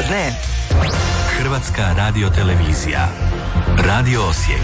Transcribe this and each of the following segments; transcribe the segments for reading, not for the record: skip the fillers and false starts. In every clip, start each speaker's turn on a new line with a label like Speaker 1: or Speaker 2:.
Speaker 1: zar ne?
Speaker 2: Hrvatska radiotelevizija. Radio Osijek.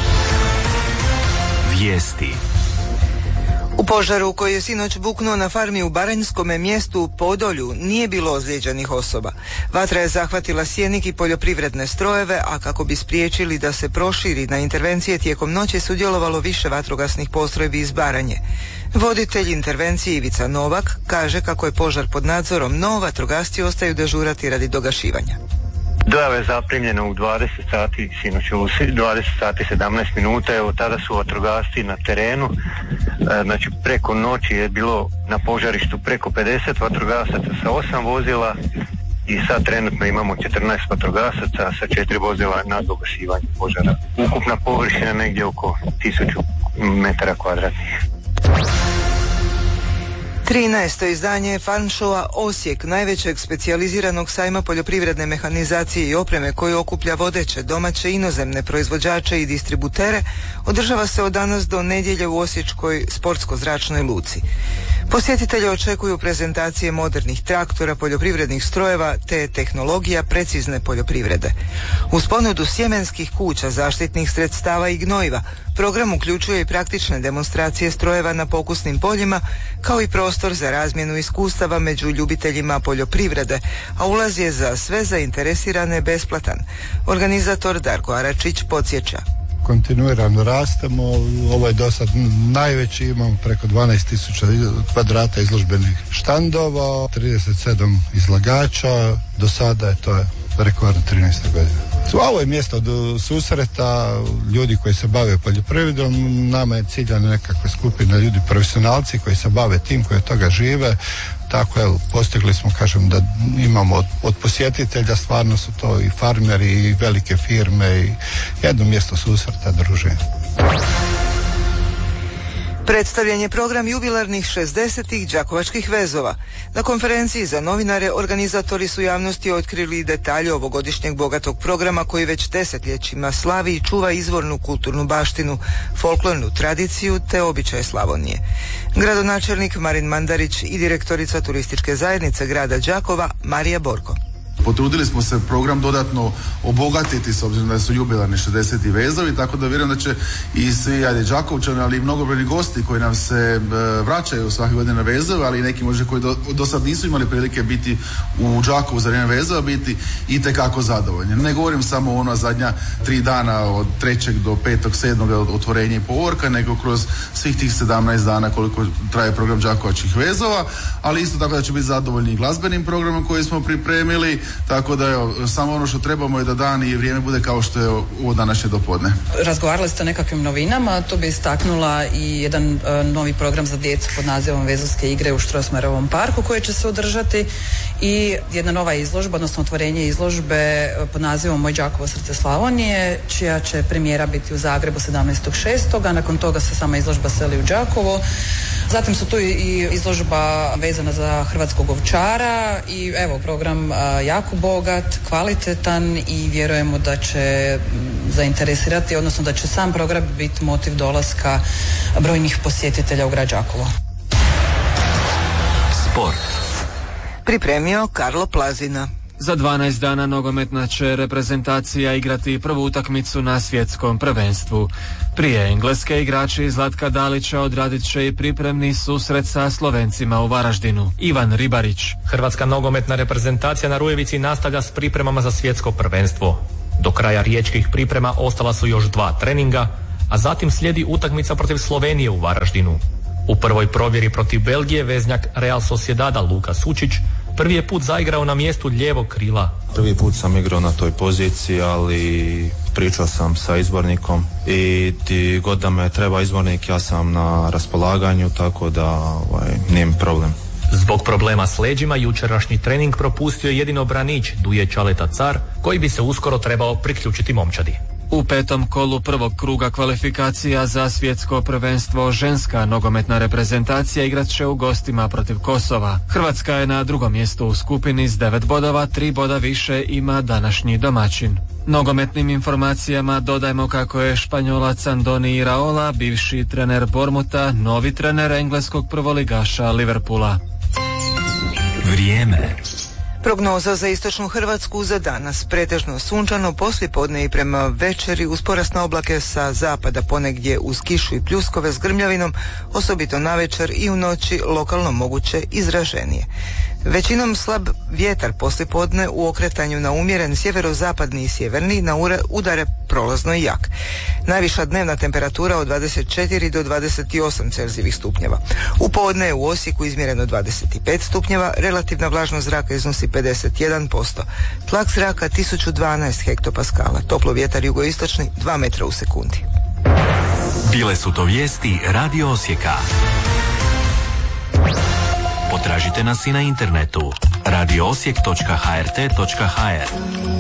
Speaker 2: Vijesti.
Speaker 1: U požaru koji je sinoć buknuo na farmi u baranjskome mjestu Podolju nije bilo ozlijeđenih osoba. Vatra je zahvatila sjenik i poljoprivredne strojeve, a kako bi spriječili da se proširi, na intervencije tijekom noći sudjelovalo više vatrogasnih postrojbi iz Baranje. Voditelj intervencije Ivica Novak kaže kako je požar pod nadzorom, no vatrogasci ostaju dežurati radi dogašivanja.
Speaker 3: Dojava je zaprimljena u 20 sati, sinoć u 20 sati 17 minuta, evo tada su vatrogasci na terenu, znači preko noći je bilo na požarištu preko 50 vatrogasaca sa 8 vozila i sad trenutno imamo 14 vatrogasaca sa 4 vozila na dogašivanje požara. Ukupna površina negdje oko 1000 metara kvadratnih.
Speaker 1: 13. izdanje Farm Showa Osijek, najvećeg specijaliziranog sajma poljoprivredne mehanizacije i opreme koji okuplja vodeće, domaće, inozemne proizvođače i distributere, održava se od danas do nedjelje u osječkoj sportsko-zračnoj luci. Posjetitelji očekuju prezentacije modernih traktora, poljoprivrednih strojeva te tehnologija precizne poljoprivrede. Uz ponudu sjemenskih kuća, zaštitnih sredstava i gnojiva, program uključuje i praktične demonstracije strojeva na pokusnim poljima, kao i prostor za razmjenu iskustava među ljubiteljima poljoprivrede, a ulaz je za sve zainteresirane besplatan. Organizator Darko Aračić podsjeća.
Speaker 4: Kontinuirano rastemo, ovo je do sad najveći, imamo preko 12.000 kvadrata izložbenih štandova, 37 izlagača, do sada je to rekord 13. godine. Ovo je mjesto do susreta ljudi koji se bave poljoprivredom, nama je ciljana nekakva skupina ljudi, profesionalci koji se bave tim, koji od toga žive. Tako je, postigli smo, kažem, da imamo od posjetitelja, stvarno su to i farmeri i velike firme i jedno mjesto susreta, druženja.
Speaker 1: Predstavljen je program jubilarnih 60. đakovačkih vezova. Na konferenciji za novinare organizatori su javnosti otkrili detalje ovogodišnjeg bogatog programa koji već desetljećima slavi i čuva izvornu kulturnu baštinu, folklornu tradiciju te običaje Slavonije. Gradonačelnik Marin Mandarić i direktorica turističke zajednice grada Đakova Marija Borko.
Speaker 5: Potrudili smo se program dodatno obogatiti s obzirom da su jubilarni 60. vezovi, tako da vjerujem da će i svi Đakovčani, ali i mnogobrojni gosti koji nam se vraćaju svake godine na vezove, ali i neki možda koji do sad nisu imali prilike biti u Đakovu za vrijeme vezova, biti itekako zadovoljni. Ne govorim samo o ona zadnja 3 dana od 3. do 5. 7. otvorenja i povorka, nego kroz svih tih 17 dana koliko traje program Đakovačkih vezova, ali isto tako da će biti zadovoljni i glazbenim programom koji smo pripremili. Tako da evo, samo ono što trebamo je da dan i vrijeme bude kao što je ovo današnje dopodne. Razgovarali ste o nekakvim novinama, tu bi istaknula i jedan novi program za djecu pod nazivom Vezovske igre u Štrosmajerovom parku koje će se održati i jedna nova izložba, odnosno otvorenje izložbe pod nazivom Moj Đakovo srce Slavonije, čija će premijera biti u Zagrebu 17.6. a nakon toga se sama izložba seli u Đakovo. Zatim su tu i izložba vezana za hrvatskog ovčara i evo program jako bogat, kvalitetan i vjerujemo da će zainteresirati, odnosno da će sam program biti motiv dolaska brojnih posjetitelja u grad Đakovo.
Speaker 2: Sport.
Speaker 1: Pripremio Karlo Plazina.
Speaker 6: Za 12 dana nogometna će reprezentacija igrati prvu utakmicu na svjetskom prvenstvu. Prije Engleske igrači Zlatka Dalića odradit će i pripremni susret sa Slovencima u Varaždinu. Ivan Ribarić.
Speaker 7: Hrvatska nogometna reprezentacija na Rujevici nastavlja s pripremama za svjetsko prvenstvo. Do kraja riječkih priprema ostala su još 2 treninga, a zatim slijedi utakmica protiv Slovenije u Varaždinu. U prvoj provjeri protiv Belgije veznjak Real Sociedada Luka Sučić prvi je put zaigrao na mjestu lijevog krila.
Speaker 8: Prvi put sam igrao na toj poziciji, ali pričao sam sa izbornikom i ti god da me treba izbornik, ja sam na raspolaganju, tako da nije mi problem.
Speaker 7: Zbog problema s leđima jučerašnji trening propustio je jedino branič Duje Čaleta Car, koji bi se uskoro trebao priključiti momčadi.
Speaker 6: U 5. kolu prvog kruga kvalifikacija za svjetsko prvenstvo ženska nogometna reprezentacija igrat će u gostima protiv Kosova. Hrvatska je na 2. mjestu u skupini s 9 bodova, 3 boda više ima današnji domaćin. Nogometnim informacijama dodajemo kako je Španjolac Andoni Iraola, bivši trener Bormuta, novi trener engleskog prvoligaša Liverpoola.
Speaker 2: Vrijeme.
Speaker 1: Prognoza za istočnu Hrvatsku za danas. Pretežno sunčano, poslijepodne i prema večeri uz porast na oblake sa zapada ponegdje uz kišu i pljuskove s grmljavinom, osobito navečer i u noći lokalno moguće izraženije. Većinom slab vjetar poslijepodne u okretanju na umjeren sjeverozapadni i sjeverni, na udare prolazno i jak. Najviša dnevna temperatura od 24 do 28 Celzijevih stupnjeva. U podne je u Osijeku izmjereno 25 stupnjeva, relativna vlažnost zraka iznosi 51%, tlak zraka 1012 hektopaskala, toplo vjetar jugoistočni 2 metra u sekundi.
Speaker 2: Bile su to vijesti Radio Osijeka. Potražite nas i na internetu radioosijek.hrt.hr.